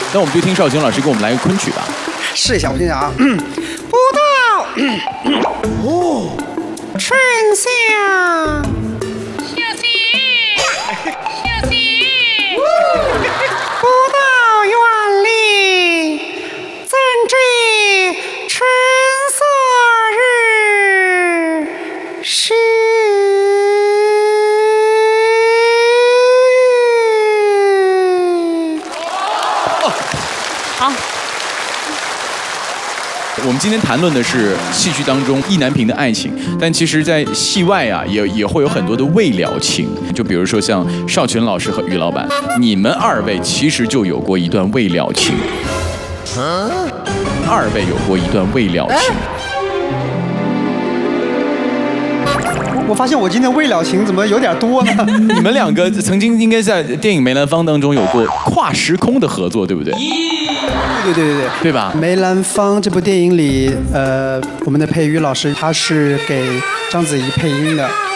那我们就听少群老师给我们来个昆曲吧。 试一下，我听听啊。不到春夏，小心，不到园里，怎知春色日是。 好。我们今天谈论的是戏剧当中意难平的爱情，但其实，在戏外啊，也会有很多的未了情。就比如说像少群老师和于老板，你们二位其实就有过一段未了情。二位有过一段未了情。 我发现我今天未了情怎么有点多呢？ 你们两个曾经应该在电影《梅兰芳》当中有过跨时空的合作，对不对？对吧？ 梅兰芳这部电影里，我们的佩瑜老师他是给章子怡配音的。